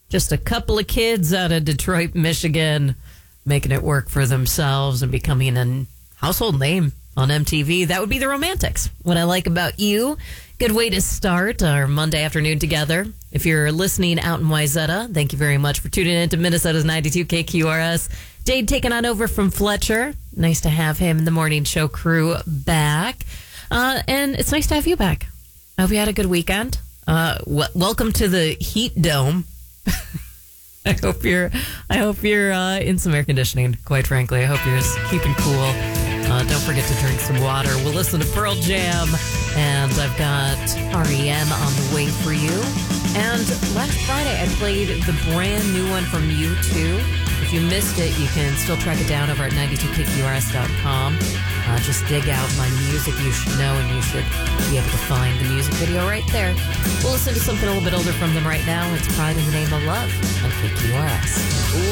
Just a couple of kids out of Detroit, Michigan, making it work for themselves and becoming a household name on MTV. That would be the Romantics. What I Like About You. Good way to start our Monday afternoon together. If you're listening out in Wayzata, thank you very much for tuning in to Minnesota's 92 KQRS. Dade taking on over from Fletcher. Nice to have him in the morning show crew back. And it's nice to have you back. I hope you had a good weekend. Welcome to the Heat Dome. I hope you're in some air conditioning, quite frankly. I hope you're just keeping cool. Don't forget to drink some water. We'll listen to Pearl Jam, and I've got REM on the way for you. And last Friday, I played the brand new one from U2. If you missed it, you can still track it down over at 92kqrs.com. Just dig out my music you should know, and you should be able to find the music video right there. We'll listen to something a little bit older from them right now. It's Pride in the Name of Love on KQRS.